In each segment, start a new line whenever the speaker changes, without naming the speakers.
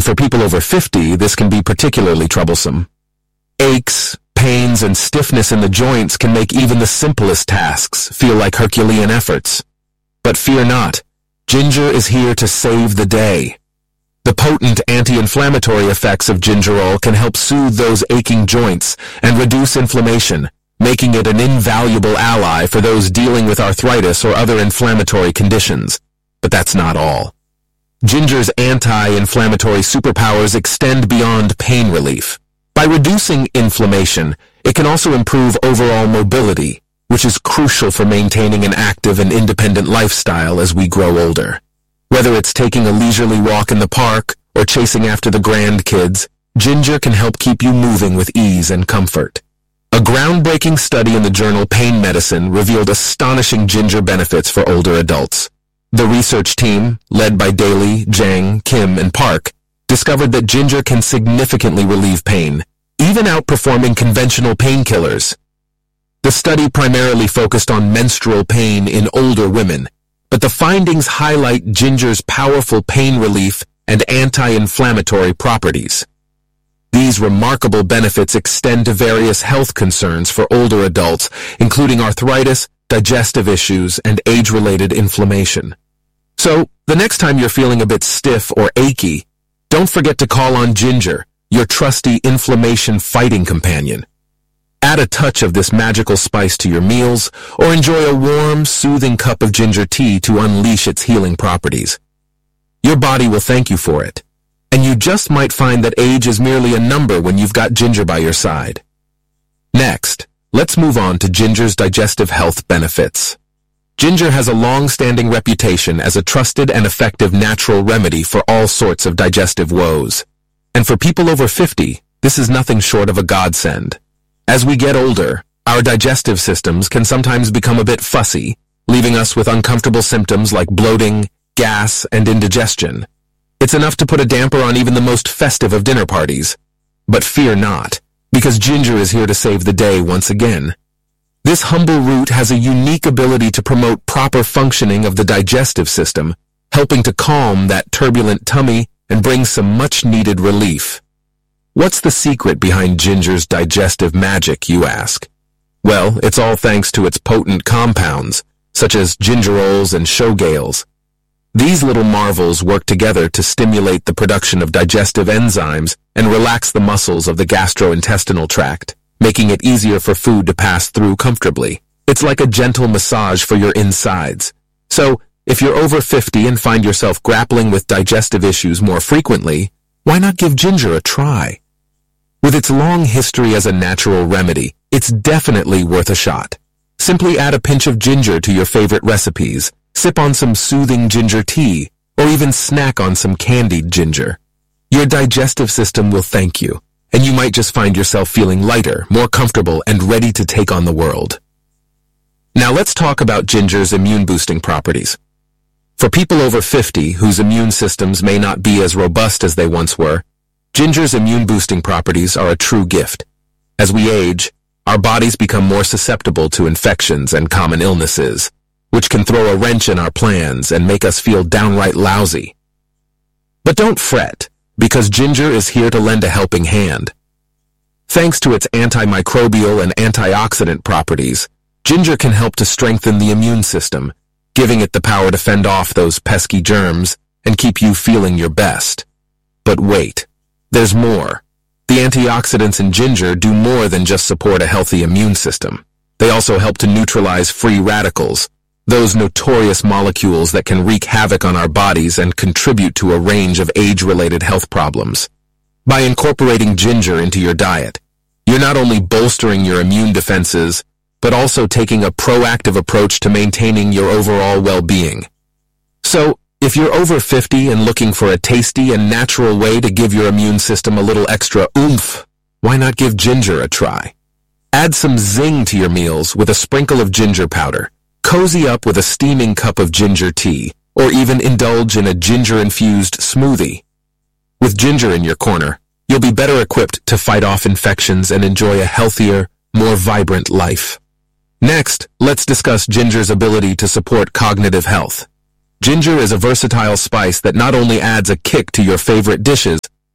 And for people over 50, this can be particularly troublesome. Aches, pains, and stiffness in the joints can make even the simplest tasks feel like Herculean efforts. But fear not, ginger is here to save the day. The potent anti-inflammatory effects of gingerol can help soothe those aching joints and reduce inflammation, making it an invaluable ally for those dealing with arthritis or other inflammatory conditions. But that's not all. Ginger's anti-inflammatory superpowers extend beyond pain relief. By reducing inflammation, it can also improve overall mobility, which is crucial for maintaining an active and independent lifestyle as we grow older. Whether it's taking a leisurely walk in the park or chasing after the grandkids, ginger can help keep you moving with ease and comfort. A groundbreaking study in the journal Pain Medicine revealed astonishing ginger benefits for older adults. The research team, led by Daly, Jang, Kim, and Park, discovered that ginger can significantly relieve pain, even outperforming conventional painkillers. The study primarily focused on menstrual pain in older women, but the findings highlight ginger's powerful pain relief and anti-inflammatory properties. These remarkable benefits extend to various health concerns for older adults, including arthritis, digestive issues, and age-related inflammation. So, the next time you're feeling a bit stiff or achy, don't forget to call on ginger, your trusty inflammation-fighting companion. Add a touch of this magical spice to your meals, or enjoy a warm, soothing cup of ginger tea to unleash its healing properties. Your body will thank you for it, and you just might find that age is merely a number when you've got ginger by your side. Next, let's move on to ginger's digestive health benefits. Ginger has a long-standing reputation as a trusted and effective natural remedy for all sorts of digestive woes. And for people over 50, this is nothing short of a godsend. As we get older, our digestive systems can sometimes become a bit fussy, leaving us with uncomfortable symptoms like bloating, gas, and indigestion. It's enough to put a damper on even the most festive of dinner parties. But fear not, because ginger is here to save the day once again. This humble root has a unique ability to promote proper functioning of the digestive system, helping to calm that turbulent tummy and bring some much-needed relief. What's the secret behind ginger's digestive magic, you ask? Well, it's all thanks to its potent compounds, such as gingerols and showgales. These little marvels work together to stimulate the production of digestive enzymes and relax the muscles of the gastrointestinal tract, making it easier for food to pass through comfortably. It's like a gentle massage for your insides. So, if you're over 50 and find yourself grappling with digestive issues more frequently, why not give ginger a try? With its long history as a natural remedy, it's definitely worth a shot. Simply add a pinch of ginger to your favorite recipes, sip on some soothing ginger tea, or even snack on some candied ginger. Your digestive system will thank you, and you might just find yourself feeling lighter, more comfortable, and ready to take on the world. Now let's talk about ginger's immune-boosting properties. For people over 50 whose immune systems may not be as robust as they once were, ginger's immune-boosting properties are a true gift. As we age, our bodies become more susceptible to infections and common illnesses, which can throw a wrench in our plans and make us feel downright lousy. But don't fret, because ginger is here to lend a helping hand. Thanks to its antimicrobial and antioxidant properties, ginger can help to strengthen the immune system, giving it the power to fend off those pesky germs and keep you feeling your best. But wait, there's more. The antioxidants in ginger do more than just support a healthy immune system. They also help to neutralize free radicals, those notorious molecules that can wreak havoc on our bodies and contribute to a range of age-related health problems. By incorporating ginger into your diet, you're not only bolstering your immune defenses, but also taking a proactive approach to maintaining your overall well-being. So, if you're over 50 and looking for a tasty and natural way to give your immune system a little extra oomph, why not give ginger a try? Add some zing to your meals with a sprinkle of ginger powder. Cozy up with a steaming cup of ginger tea, or even indulge in a ginger-infused smoothie. With ginger in your corner, you'll be better equipped to fight off infections and enjoy a healthier, more vibrant life. Next, let's discuss ginger's ability to support cognitive health. Ginger is a versatile spice that not only adds a kick to your favorite dishes,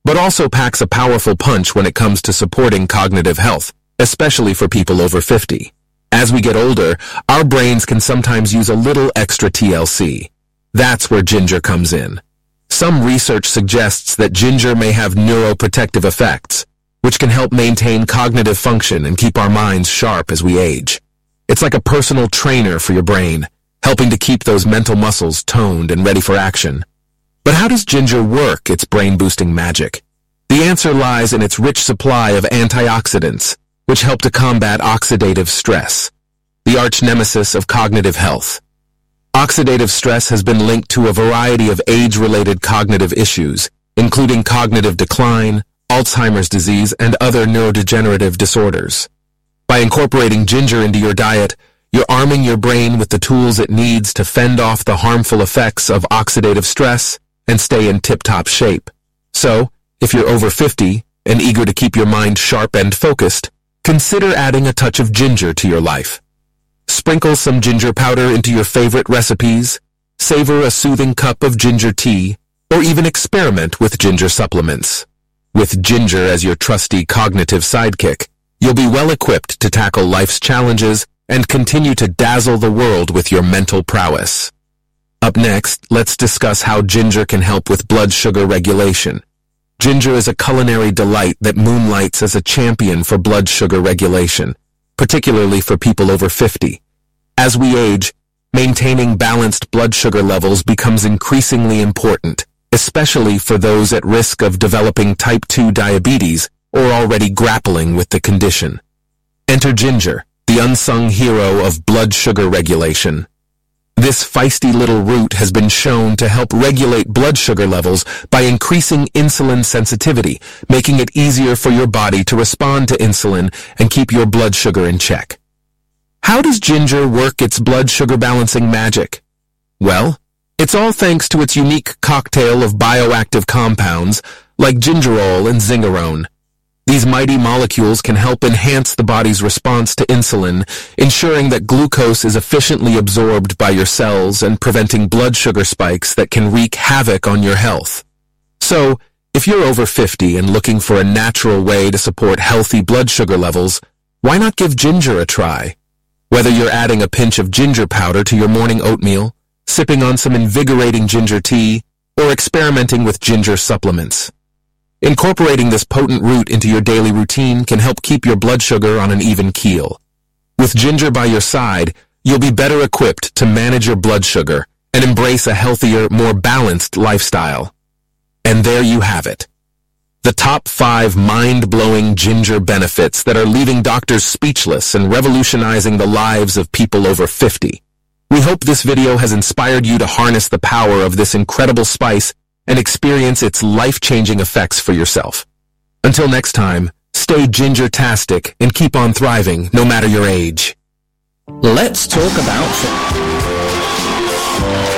but also packs a powerful punch when it comes to supporting cognitive health, especially for people over 50. As we get older, our brains can sometimes use a little extra TLC. That's where ginger comes in. Some research suggests that ginger may have neuroprotective effects, which can help maintain cognitive function and keep our minds sharp as we age. It's like a personal trainer for your brain, helping to keep those mental muscles toned and ready for action. But how does ginger work its brain-boosting magic? The answer lies in its rich supply of antioxidants, which help to combat oxidative stress, the arch-nemesis of cognitive health. Oxidative stress has been linked to a variety of age-related cognitive issues, including cognitive decline, Alzheimer's disease, and other neurodegenerative disorders. By incorporating ginger into your diet, you're arming your brain with the tools it needs to fend off the harmful effects of oxidative stress and stay in tip-top shape. So, if you're over 50 and eager to keep your mind sharp and focused, consider adding a touch of ginger to your life. Sprinkle some ginger powder into your favorite recipes, savor a soothing cup of ginger tea, or even experiment with ginger supplements. With ginger as your trusty cognitive sidekick, you'll be well equipped to tackle life's challenges and continue to dazzle the world with your mental prowess. Up next, let's discuss how ginger can help with blood sugar regulation. Ginger is a culinary delight that moonlights as a champion for blood sugar regulation, particularly for people over 50. As we age, maintaining balanced blood sugar levels becomes increasingly important, especially for those at risk of developing type 2 diabetes or already grappling with the condition. Enter ginger, the unsung hero of blood sugar regulation. This feisty little root has been shown to help regulate blood sugar levels by increasing insulin sensitivity, making it easier for your body to respond to insulin and keep your blood sugar in check. How does ginger work its blood sugar balancing magic? Well, it's all thanks to its unique cocktail of bioactive compounds like gingerol and zingerone. These mighty molecules can help enhance the body's response to insulin, ensuring that glucose is efficiently absorbed by your cells and preventing blood sugar spikes that can wreak havoc on your health. So, if you're over 50 and looking for a natural way to support healthy blood sugar levels, why not give ginger a try? Whether you're adding a pinch of ginger powder to your morning oatmeal, sipping on some invigorating ginger tea, or experimenting with ginger supplements, incorporating this potent root into your daily routine can help keep your blood sugar on an even keel. With ginger by your side, you'll be better equipped to manage your blood sugar and embrace a healthier, more balanced lifestyle. And there you have it. The top 5 mind-blowing ginger benefits that are leaving doctors speechless and revolutionizing the lives of people over 50. We hope this video has inspired you to harness the power of this incredible spice and experience its life-changing effects for yourself. Until next time, stay ginger-tastic and keep on thriving no matter your age.
Let's talk about